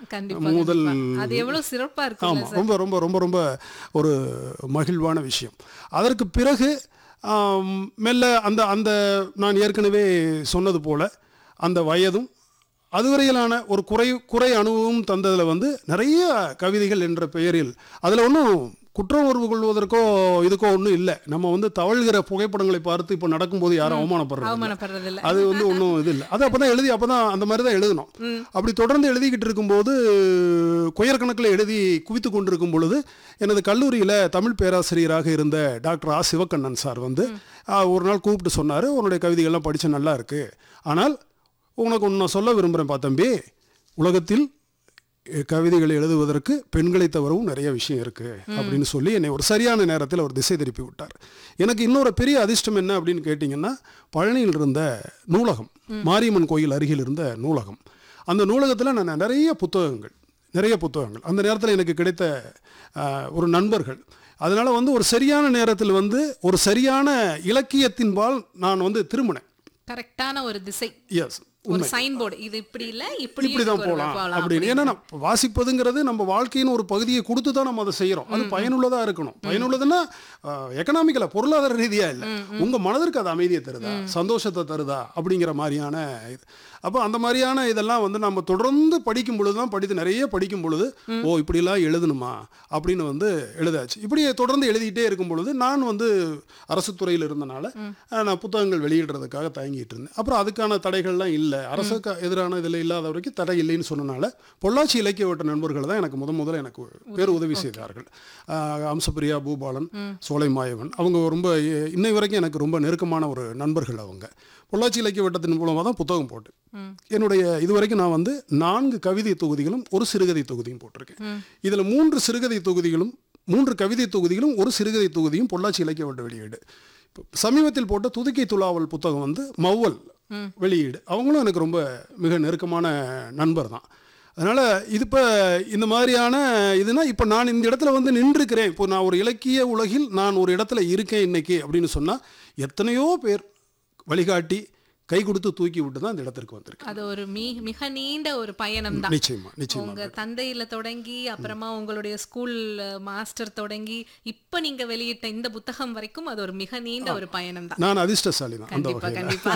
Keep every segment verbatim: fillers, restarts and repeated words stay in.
கண்டிப்பா முதல் கண்டிப்பா. அது எவ்வளவு சிறப்பா இருக்குல்ல ஆமாம், சார். ரொம்ப ரொம்ப ரொம்ப ரொம்ப ஒரு மகிழ்வான விஷயம். அதற்கு பிறகு ஆம், மெல்ல அந்த அந்த நான் ஏற்கனவே சொன்னது போல அந்த வயதும் அதுவரையிலான ஒரு குறை குறை அனுபவம் தந்ததில் வந்து நிறைய கவிதைகள் என்ற பெயரில் அதில் ஒன்றும் குற்றம் உணர்வு கொள்வதற்கோ இதுக்கோ ஒன்றும் இல்லை. நம்ம வந்து தவழ்கிற புகைப்படங்களை பார்த்து இப்போ நடக்கும்போது யாரும் அவமானப்படுறது இல்லை. அவமானப்படுறது இல்ல. அது வந்து ஒன்றும் இது இல்லை. அது அப்போ தான் எழுதி அப்போ தான் அந்த மாதிரி தான் எழுதணும். அப்படி தொடர்ந்து எழுதிக்கிட்டு இருக்கும்போது கொயர்கணக்கில் எழுதி குவித்து கொண்டிருக்கும் பொழுது எனது கல்லூரியில் தமிழ் பேராசிரியராக இருந்த டாக்டர் ஆ சிவக்கண்ணன் சார் வந்து ஆ, ஒரு நாள் கூப்பிட்டு சொன்னார், உன்னுடைய கவிதைகள்லாம் படித்து நல்லா இருக்கு, ஆனால் உனக்கு ஒன்று நான் சொல்ல விரும்புகிறேன் பா தம்பி, உலகத்தில் கவிதைகளை எழுதுவதற்கு பெண்களை தவிரவும் நிறைய விஷயம் இருக்குது அப்படின்னு சொல்லி என்னை ஒரு சரியான நேரத்தில் அவர் திசை திருப்பி விட்டார். எனக்கு இன்னொரு பெரிய அதிர்ஷ்டம் என்ன அப்படின்னு கேட்டிங்கன்னா, பழனியில் இருந்த நூலகம், மாரியம்மன் கோயில் அருகில் இருந்த நூலகம், அந்த நூலகத்தில் நான் நிறைய புத்தகங்கள் நிறைய புத்தகங்கள் அந்த நேரத்தில் எனக்கு கிடைத்த ஆஹ், ஒரு நண்பர்கள். அதனால் வந்து ஒரு சரியான நேரத்தில் வந்து ஒரு சரியான இலக்கியத்தின்பால் நான் வந்து திரும்பினேன். கரெக்டான ஒரு திசை, எஸ், ஒரு சைன் போர்டு, இது இப்படி இல்ல இப்படி இப்படி தான் போகலாம் அப்படின்னு. ஏன்னா நான் வாசிப்பதுங்கிறது நம்ம வாழ்க்கையின் ஒரு பகுதியை கொடுத்து தான் நம்ம அதை செய்கிறோம். அது பயனுள்ளதாக இருக்கணும். பயனுள்ளதுன்னா எக்கனாமிக்கலாக பொருளாதார ரீதியாக இல்லை, உங்கள் மனதிற்கு அது அமைதியை தருதா, சந்தோஷத்தை தருதா அப்படிங்கிற மாதிரியான இது. அப்போ அந்த மாதிரியான இதெல்லாம் வந்து நம்ம தொடர்ந்து படிக்கும் பொழுது தான் படித்து நிறைய படிக்கும் பொழுது ஓ இப்படிலாம் எழுதணுமா அப்படின்னு வந்து எழுதாச்சு. இப்படி தொடர்ந்து எழுதிக்கிட்டே இருக்கும் பொழுது நான் வந்து அரசு துறையில் இருந்தனால அஹ், நான் புத்தகங்கள் வெளியிடுறதுக்காக தயங்கிட்டு இருந்தேன். அப்புறம் அதுக்கான தடைகள்லாம் இல்லை, அரசுக்கு எதிரான இதில் இல்லாத வரைக்கும் தடை இல்லைன்னு சொன்னனால பொள்ளாச்சி இலக்கிய வட்ட நண்பர்கள் தான் எனக்கு முத முதல்ல எனக்கு பேர் உதவி செய்தார்கள். அஹ், அம்சப்பிரியா, பூபாலன், சோலைமாயவன், அவங்க ரொம்ப இன்னை வரைக்கும் எனக்கு ரொம்ப நெருக்கமான ஒரு நண்பர்கள். அவங்க பொள்ளாச்சி இலக்கிய வட்டத்தின் மூலமாக தான் புத்தகம் போட்டு என்னுடைய இதுவரைக்கும் நான் வந்து நான்கு கவிதை தொகுதிகளும் ஒரு சிறுகதை தொகுதியும் போட்டிருக்கேன். இதில் மூன்று சிறுகதை தொகுதிகளும் மூன்று கவிதை தொகுதிகளும் ஒரு சிறுகதை தொகுதியும் பொள்ளாச்சி இலக்கிய வட்ட வெளியீடு. இப்போ சமீபத்தில் போட்ட துதிக்கை துலாவல் புத்தகம் வந்து மௌவல் வெளியீடு. அவங்களும் எனக்கு ரொம்ப மிக நெருக்கமான நண்பர் தான். அதனால் இது இப்போ இந்த மாதிரியான இதுனா இப்போ நான் இந்த இடத்துல வந்து நின்றுக்கிறேன். இப்போ நான் ஒரு இலக்கிய உலகில் நான் ஒரு இடத்துல இருக்கேன் இன்னைக்கு அப்படின்னு சொன்னால் எத்தனையோ பேர் வழிகாட்டி கை கொடுத்து தூக்கி விட்டு தான் இந்த இடத்திற்கு வந்திருக்கு. அது ஒரு மி- மிக நீண்ட ஒரு பயணம் தான். நிச்சயமா நிச்சயமா. உங்க தந்தையில தொடங்கி அப்புறமா உங்களுடைய ஸ்கூல் மாஸ்டர் தொடங்கி இப்ப நீங்க வெளியிட்ட இந்த புத்தகம் வரைக்கும் அது ஒரு மிக நீண்ட ஒரு பயணம் தான். நான் அதிர்ஷ்டசாலி தான் அந்த கண்டிப்பா வகையில். கண்டிப்பா.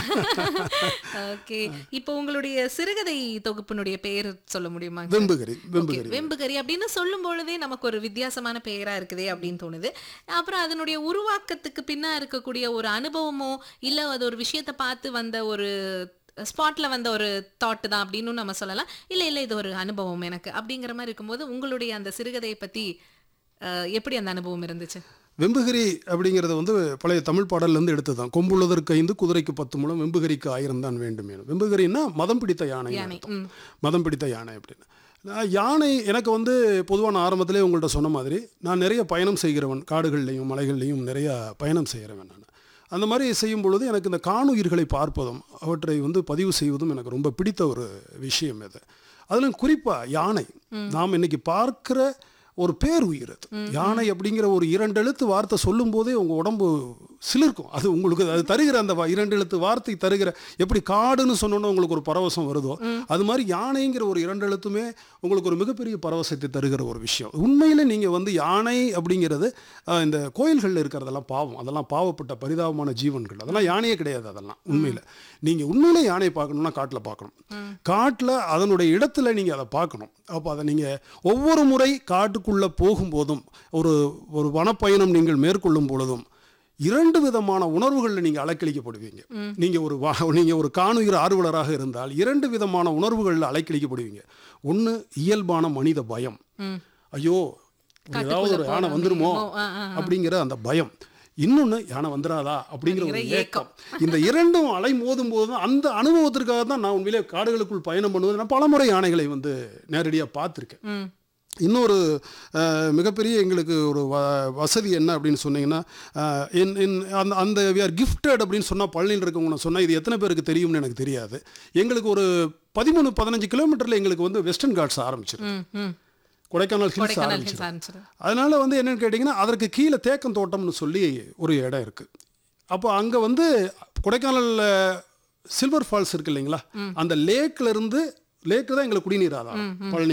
ஓகே, இப்போ உங்களுடைய சிறுகதை தொகுப்பினுடைய பெயர் சொல்ல முடியுமா? வெம்புகரி வெம்புகரி வெம்புகரி அப்படின்னு சொல்லும் பொழுதே நமக்கு ஒரு வித்தியாசமான பெயரா இருக்குதே அப்படின்னு தோணுது. அப்புறம் அதனுடைய உருவாக்கத்துக்கு பின்னா இருக்கக்கூடிய ஒரு அனுபவமோ இல்ல அது ஒரு விஷயத்தை பார்த்து வந்த ஒரு ஸ்பாட்ல வந்த ஒரு தாட் தான் அப்படின்னு நம்ம சொல்லலாம். இல்ல இல்ல இது ஒரு அனுபவம் எனக்கு அப்படிங்கிற மாதிரி இருக்கும்போது உங்களுடைய அந்த சிறுகதையை பத்தி அஹ், எப்படி அந்த அனுபவம் இருந்துச்சு? வெம்புகரி அப்படிங்கிறது வந்து பழைய தமிழ் பாடல்லேருந்து எடுத்து தான். கொம்புள்ளதற்கு ஐந்து குதிரைக்கு பத்து மூலம் வெம்புகரிக்கு ஆயிரம் தான் வேண்டும். வெம்புகரின்னா மதம் பிடித்த யானை யானை. அர்த்தம். ம். மதம் பிடித்த யானை அப்படின்னு. நான் யானை எனக்கு வந்து பொதுவான ஆரம்பத்திலே உங்கள்கிட்ட சொன்ன மாதிரி நான் நிறைய பயணம் செய்கிறவன், காடுகள்லையும் மலைகள்லையும் நிறைய பயணம் செய்கிறவன் நான். அந்த மாதிரி செய்யும் பொழுது எனக்கு இந்த காணுயிர்களை பார்ப்பதும் அவற்றை வந்து பதிவு செய்வதும் எனக்கு ரொம்ப பிடித்த ஒரு விஷயம் இது. அதிலும் குறிப்பாக யானை, நாம் இன்னைக்கு பார்க்கிற ஒரு பேர் உயிர் அது. யானை அப்படிங்கிற ஒரு இரண்டு எழுத்து வார்த்தை சொல்லும் போதே உங்கள் உடம்பு சிலிர்க்கும். அது உங்களுக்கு அது தருகிற அந்த வா- இரண்டு எழுத்து வார்த்தை தருகிற, எப்படி காடுன்னு சொன்னோன்னா உங்களுக்கு ஒரு பரவசம் வருதோ அது மாதிரி யானைங்கிற ஒரு இரண்டு எழுத்துமே உங்களுக்கு ஒரு மிகப்பெரிய பரவசத்தை தருகிற ஒரு விஷயம். உண்மையில் நீங்கள் வந்து யானை அப்படிங்கிறது அஹ், இந்த கோயில்களில் இருக்கிறதெல்லாம் பாவம், அதெல்லாம் பாவப்பட்ட பரிதாபமான ஜீவன்கள், அதெல்லாம் யானையே கிடையாது. அதெல்லாம் உண்மையில் நீங்கள் உண்மையிலே யானை பார்க்கணுன்னா காட்டில் பார்க்கணும். காட்டில் அதனுடைய இடத்துல நீங்கள் அதை பார்க்கணும். அப்போ அதை நீங்கள் ஒவ்வொரு முறை காட்டுக்குள்ளே போகும்போதும் ஒரு ஒரு வனப்பயணம் நீங்கள் மேற்கொள்ளும் பொழுதும் இரண்டு விதமான உணர்வுகளில் நீங்கள் அலைக்கழிக்கப்படுவீங்க. நீங்கள் ஒரு வா நீங்கள் ஒரு காணுகிற ஆர்வலராக இருந்தால் இரண்டு விதமான உணர்வுகளில் அலைக்கழிக்கப்படுவீங்க. ஒன்று இயல்பான மனித பயம், ஐயோ ஏதாவது ஒரு யானை வந்துருமோ அப்படிங்கிற அந்த பயம். இன்னொன்று யானை வந்துடாதா அப்படிங்கிற ஒரு ஏக்கம். இந்த இரண்டும் அலை மோதும் போது தான் அந்த அனுபவத்திற்காக தான் நான் உண்மையிலே காடுகளுக்குள் பயணம் பண்ணுவது. நான் பலமுறை யானைகளை வந்து நேரடியாக பார்த்துருக்கேன். இன்னொரு அஹ், மிகப்பெரிய எங்களுக்கு ஒரு வ வசதி என்ன அப்படின்னு சொன்னீங்கன்னா, அஹ், இன் இன் அந்த அந்த வி ஆர் கிஃப்டட் அப்படின்னு சொன்னால் பழனியில் இருக்கவங்க சொன்னால் இது எத்தனை பேருக்கு தெரியும்னு எனக்கு தெரியாது. எங்களுக்கு ஒரு பதிமூணு பதினஞ்சு கிலோமீட்டரில் எங்களுக்கு வந்து வெஸ்டர்ன் காட்ஸ் ஆரம்பிச்சிருக்கு, கொடைக்கானல் ஹில்ஸ் ஆரம்பிச்சிருக்கு. அதனால் வந்து என்னென்னு கேட்டிங்கன்னா, அதற்கு கீழே தேக்கம் தோட்டம்னு சொல்லி ஒரு இடம் இருக்குது. அப்போ அங்கே வந்து கொடைக்கானலில் சில்வர் ஃபால்ஸ் இருக்குது இல்லைங்களா, அந்த லேக்கில் இருந்து லேக்கு தான் எங்களுக்கு குடிநீர் ஆதாரம் பழனி.